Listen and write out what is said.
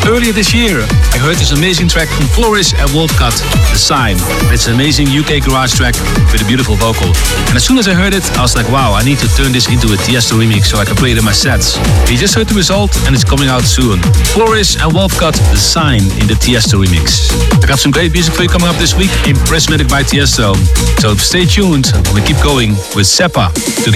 Earlier this year, I heard this amazing track from Flourish and Wolfcut, The Sign. It's an amazing UK garage track with a beautiful vocal. And as soon as I heard it, I was like, wow, I need to turn this into a Tiesto remix so I can play it in my sets. We just heard the result and it's coming out soon. Flourish and Wolfcut, The Sign in the Tiesto remix. I got some great music for you coming up this week in Prismatic by Tiesto. So stay tuned and we keep going with Seppa together.